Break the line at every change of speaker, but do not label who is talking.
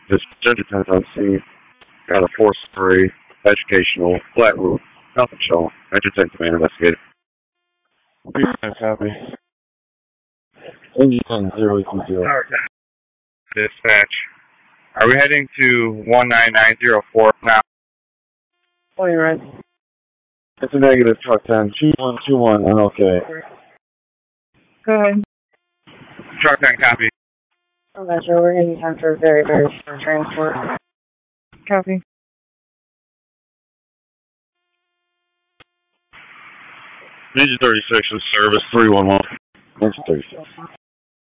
This depends on scene. Got a 4-story educational flat roof. Nothing showing. Entertain command investigator.
Copy. Engine 020.
Dispatch. Are we heading to 19904 now?
Oh, you're right. It's a negative, truck 10. 2121, I'm okay.
Go ahead.
Truck 10, copy.
Roger, we're going to need time for very, very short transport. Copy.
Engine 36 is service 311.
Engine 36.